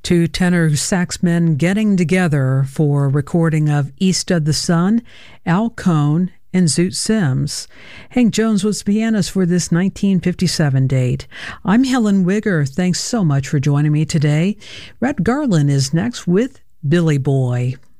Two tenor sax men getting together for a recording of East of the Sun, Al Cohn and Zoot Sims. Hank Jones was the pianist for this 1957 date. I'm Helen Wigger. Thanks so much for joining me today. Red Garland is next with Billy Boy.